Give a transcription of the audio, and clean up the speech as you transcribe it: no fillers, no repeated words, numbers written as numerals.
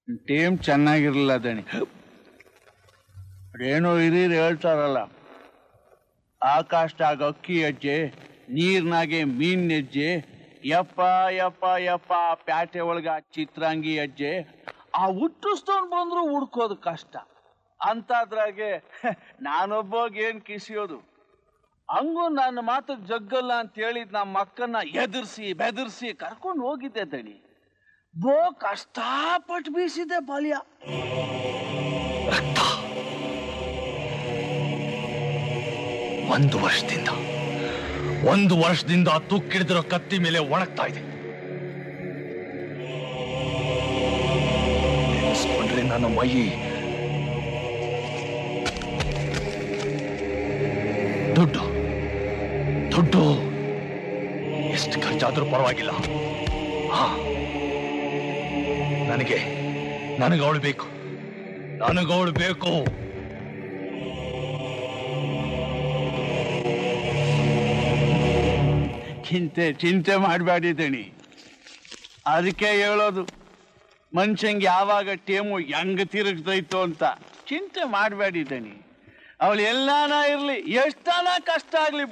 Team ಚೆನ್ನಾಗಿರ್ಲಿಲ್ಲ ದಣಿ. ಏನೋ ಹಿರಿಯರು ಹೇಳ್ತಾರಲ್ಲ, ಆಕಾಶದಾಗ ಅಕ್ಕಿ ಹೆಜ್ಜೆ, ನೀರ್ನಾಗೆ ಮೀನ್ ಹೆಜ್ಜೆ, ಯಪ್ಪ ಯಪ್ಪ ಯಪ್ಪ ಪ್ಯಾಟೆ ಒಳಗ ಚಿತ್ರಾಂಗಿ ಹೆಜ್ಜೆ, ಆ ಹುಟ್ಟಿಸ್ತವನ್ ಬಂದ್ರು ಹುಡ್ಕೋದು ಕಷ್ಟ ಅಂತಾದ್ರಾಗೆ ನಾನೊಬ್ಬಾಗ ಏನ್ ಕಿಸಿಯೋದು. ಹಂಗೂ ನನ್ನ ಮಾತಕ್ಕೆ ಜಗ್ಗಲ್ಲ ಅಂತ ಹೇಳಿದ್ ನಮ್ಮ ಅಕ್ಕನ್ನ ಎದುರಿಸಿ ಬೆದರ್ಸಿ ಕರ್ಕೊಂಡು ಹೋಗಿದ್ದೆ ದಣಿ. ಬೋ ಕಷ್ಟಪಟ್ಟು ಬೀಸಿದೆ ಬಾಲ್ಯ. ರಕ್ತ ಒಂದು ವರ್ಷದಿಂದ ತುಕ್ಕಿಡಿದಿರೋ ಕತ್ತಿ ಮೇಲೆ ಒಣಗ್ತಾ ಇದೆ. ನೆನೆಸ್ಕೊಂಡ್ರೆ ನನ್ನ ಮೈ ದುಡ್ಡು ಎಷ್ಟು ಖರ್ಚಾದ್ರೂ ಪರವಾಗಿಲ್ಲ. ನನಗವಳು ಬೇಕು. ಚಿಂತೆ ಮಾಡಬೇಡಿದಣಿ. ಅದಕ್ಕೆ ಹೇಳೋದು, ಮನುಷ್ಯಂಗೆ ಯಾವಾಗ ಟೇಮು ಹೆಂಗ್ ತಿರುಗ್ತೈತೋ ಅಂತ. ಚಿಂತೆ ಮಾಡಬೇಡಿದಣಿ. ಅವಳು ಎಲ್ಲಾನ ಇರ್ಲಿ, ಎಷ್ಟಾನ ಕಷ್ಟ ಆಗ್ಲಿ